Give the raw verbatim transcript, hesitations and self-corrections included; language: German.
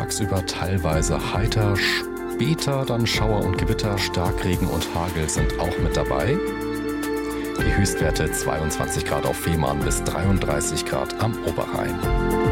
tagsüber teilweise heiter, später dann Schauer und Gewitter, Starkregen und Hagel sind auch mit dabei. Die Höchstwerte zweiundzwanzig Grad auf Fehmarn bis dreiunddreißig Grad am Oberrhein.